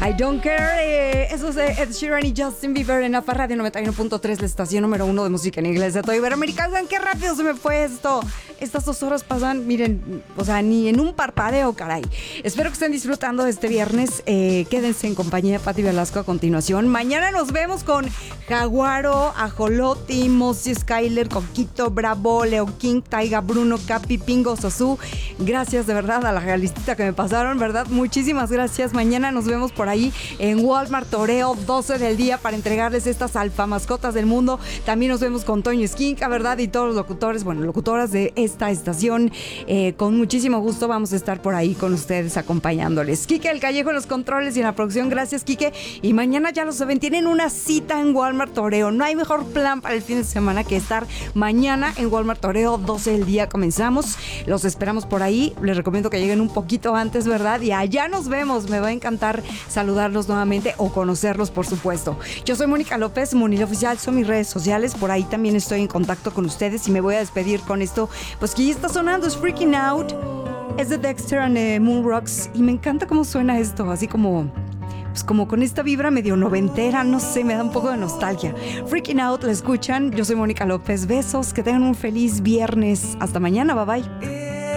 I Don't Care, eso es de Ed Sheeran y Justin Bieber en AFA Radio 91.3, la estación número 1 de música en inglés de toda Iberoamérica. Oigan, qué rápido se me fue esto. Estas 2 horas pasan, miren, o sea, ni en un parpadeo, caray. Espero que estén disfrutando de este viernes. Quédense en compañía de Pati Velasco a continuación. Mañana nos vemos con Jaguaro, Ajoloti, Mossi, Skyler, Coquito, Bravo, Leo King, Taiga, Bruno, Capi, Pingo, Sosú. Gracias de verdad a la listita que me pasaron, ¿verdad? Muchísimas gracias. Mañana nos vemos por ahí en Walmart Toreo, 12 del día, para entregarles estas alfa mascotas del mundo. También nos vemos con Toño Esquinca, ¿verdad? Y todos los locutores, bueno, locutoras de esta estación. Con muchísimo gusto vamos a estar por ahí con ustedes acompañándoles. Quique El Callejo en los controles y en la producción. Gracias, Quique. Y mañana ya lo saben, tienen una cita en Walmart Toreo. No hay mejor plan para el fin de semana que estar mañana en Walmart Toreo, 12 del día. Comenzamos. Los esperamos por ahí. Les recomiendo que lleguen un poquito antes, ¿verdad? Y allá nos vemos. Me va a encantar saludarlos nuevamente o conocerlos, por supuesto. Yo soy Mónica López, Munil Oficial, son mis redes sociales. Por ahí también estoy en contacto con ustedes y me voy a despedir con esto. Pues que ya está sonando, es Freaking Out. Es de Dexter and Moon Rocks. Y me encanta cómo suena esto, así como... pues como con esta vibra medio noventera, no sé, me da un poco de nostalgia. Freaking Out, la escuchan. Yo soy Mónica López. Besos, que tengan un feliz viernes. Hasta mañana, bye bye.